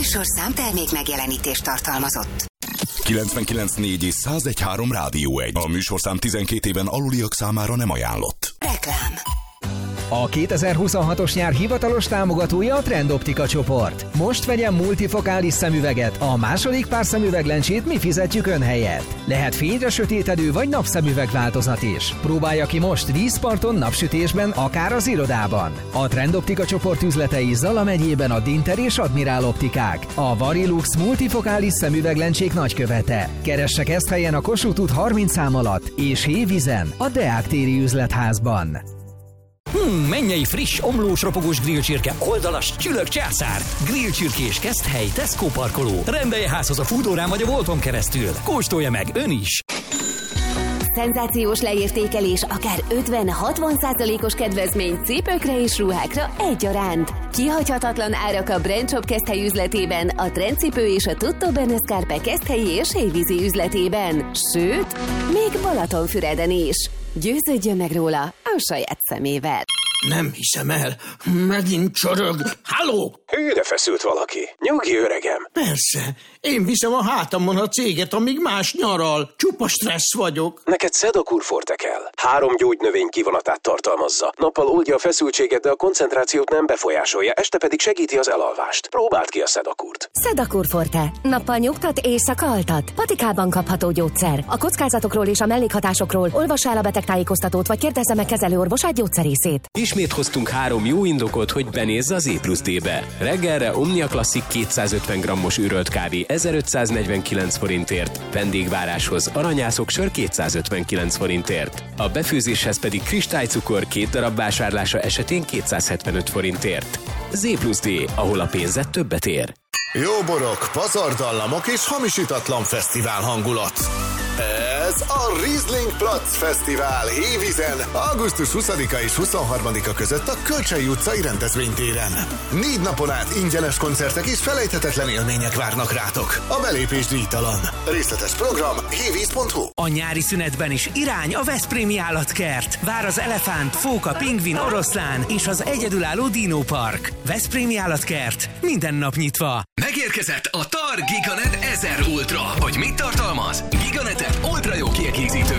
műsorszám termék megjelenítést tartalmazott. 99.4 és 101.3 Rádió 1. A műsorszám 12 éven aluliak számára nem ajánlott. Reklám. A 2026-os nyár hivatalos támogatója a Trend Optika csoport. Most vegyen multifokális szemüveget, a második pár szemüveglencsét mi fizetjük ön helyett. Lehet fényre sötétedő vagy napszemüveg változat is. Próbálja ki most vízparton, napsütésben, akár az irodában. A Trend Optika csoport üzletei Zala megyében a Dinter és Admirál Optikák. A Varilux multifokális szemüveglencsék nagykövete. Keressek ezt helyen a Kossuth út 30 szám alatt és Hévízen a Deák téri üzletházban. Mennyei friss, omlós, ropogós grillcsirke, oldalas, csülök császár. Grillcsirkés Keszthely, Tesco parkoló. Rendelje házhoz a Foodórán vagy a Volton keresztül. Kóstolja meg ön is! Szenzációs leértékelés, akár 50-60%-os kedvezmény cipőkre és ruhákra egyaránt. Kihagyhatatlan árak a Brand Shop Keszthely üzletében, a Trendcipő és a Tutto Bene Scarpe Keszthelyi és Hévízi üzletében. Sőt, még Balatonfüreden is. Győződjön meg róla a saját szemével. Nem hiszem el. Megint csorog. Halló? Hűre feszült valaki. Nyugi, öregem. Persze. Én viszem a hátamon a céget, amíg más nyaral. Csupa stressz vagyok. Neked Sedakur Forte kell. 3 gyógynövény kivonatát tartalmazza. Nappal oldja a feszültséget, de a koncentrációt nem befolyásolja, este pedig segíti az elalvást. Próbáld ki a Sedakurt. Sedakur Forte. Nappal nyugtat, éjszaka altat. Patikában kapható gyógyszer. A kockázatokról és a mellékhatásokról olvassa el a betegtájékoztatót, vagy kérdezze meg kezelőorvosát, gyógyszerészét. Ismét hoztunk 3 jó indokot, hogy benézz az E+D-be. Reggelre Omnia Classic 250 g-os ürölt kávé 1549 forintért, vendégváráshoz aranyászok sör 259 forintért. A befőzéshez pedig kristálycukor 2 darab vásárlása esetén 275 forintért. Z+D, ahol a pénzed többet ér. Jó borok, pazardallamok és hamisítatlan fesztivál hangulat. Ez a Riesling Platz Fesztivál Hévízen, augusztus 20-a és 23-a között a Kölcsei utcai rendezvénytéren. 4 napon át ingyenes koncertek és felejthetetlen élmények várnak rátok. A belépés díjtalan. Részletes program hévíz.hu. A nyári szünetben is irány a Veszprémi Állatkert. Vár az elefánt, fóka, pingvin, oroszlán és az egyedülálló dinópark. Veszprémi Állatkert. Minden nap nyitva. Megérkezett a TAR Giganet 1000 Ultra. Hogy mit tartalmaz? Giganetet ultra jó kiegészítő